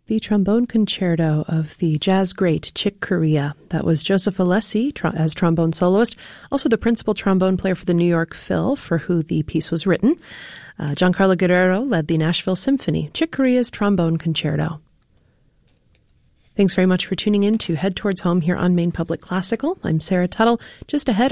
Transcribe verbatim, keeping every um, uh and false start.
The trombone concerto of the jazz great Chick Corea. That was Joseph Alessi tr- as trombone soloist, also the principal trombone player for the New York Phil, for who the piece was written. Uh, Giancarlo Guerrero led the Nashville Symphony, Chick Corea's trombone concerto. Thanks very much for tuning in to Head Towards Home here on Maine Public Classical. I'm Sarah Tuttle. Just ahead,